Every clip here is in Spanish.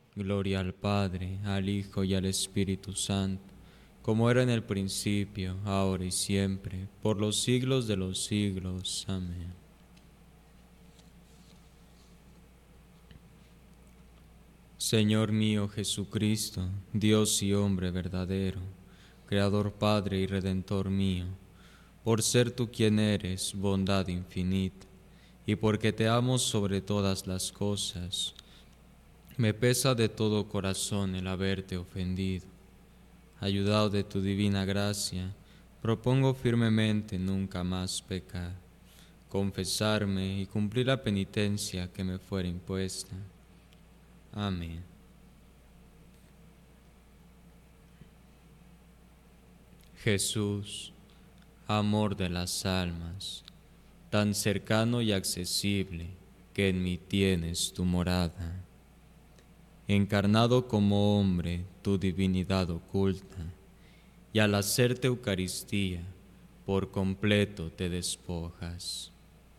Gloria al Padre, al Hijo y al Espíritu Santo, como era en el principio, ahora y siempre, por los siglos de los siglos. Amén. Señor mío Jesucristo, Dios y hombre verdadero, Creador, Padre y Redentor mío, por ser tú quien eres, bondad infinita, y porque te amo sobre todas las cosas, me pesa de todo corazón el haberte ofendido. Ayudado de tu divina gracia, propongo firmemente nunca más pecar, confesarme y cumplir la penitencia que me fuera impuesta. Amén. Jesús, amor de las almas, tan cercano y accesible que en mí tienes tu morada. Encarnado como hombre, tu divinidad oculta, y al hacerte Eucaristía, por completo te despojas.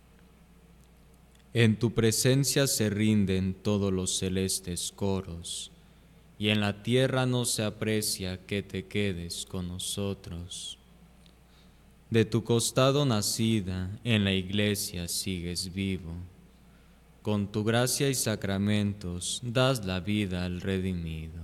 En tu presencia se rinden todos los celestes coros, y en la tierra no se aprecia que te quedes con nosotros. De tu costado nacida, en la iglesia sigues vivo. Con tu gracia y sacramentos das la vida al redimido.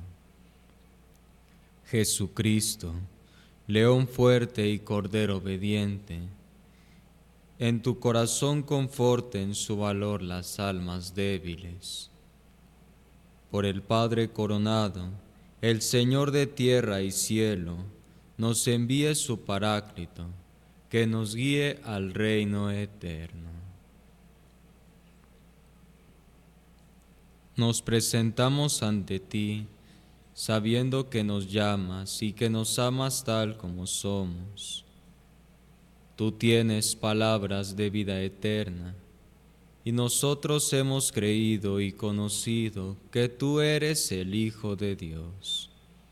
Jesucristo, León fuerte y Cordero obediente, en tu corazón conforten su valor las almas débiles. Por el Padre coronado, el Señor de tierra y cielo, nos envíe su Paráclito, que nos guíe al reino eterno. Nos presentamos ante ti, sabiendo que nos llamas y que nos amas tal como somos. Tú tienes palabras de vida eterna, y nosotros hemos creído y conocido que tú eres el Hijo de Dios.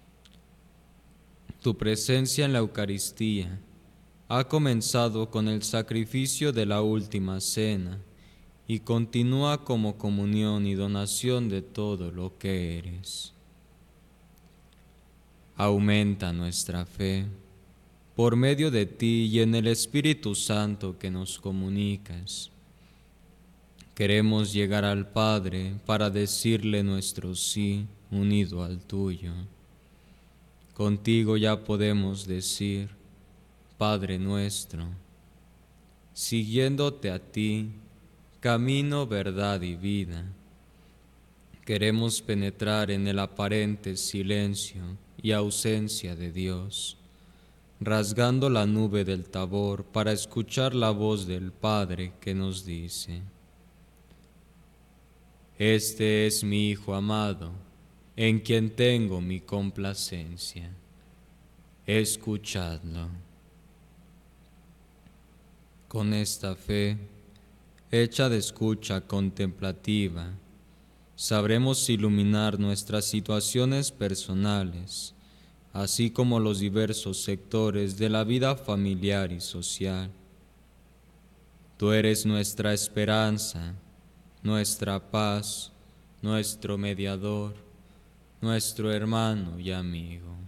Tu presencia en la Eucaristía ha comenzado con el sacrificio de la última cena y continúa como comunión y donación de todo lo que eres. Aumenta nuestra fe por medio de ti y en el Espíritu Santo que nos comunicas. Queremos llegar al Padre para decirle nuestro sí unido al tuyo. Contigo ya podemos decir, Padre nuestro, siguiéndote a ti, camino, verdad y vida. Queremos penetrar en el aparente silencio y ausencia de Dios, rasgando la nube del Tabor para escuchar la voz del Padre que nos dice: Este es mi Hijo amado, en quien tengo mi complacencia. Escuchadlo. Con esta fe, hecha de escucha contemplativa, sabremos iluminar nuestras situaciones personales, así como los diversos sectores de la vida familiar y social. Tú eres nuestra esperanza, nuestra paz, nuestro mediador, nuestro hermano y amigo.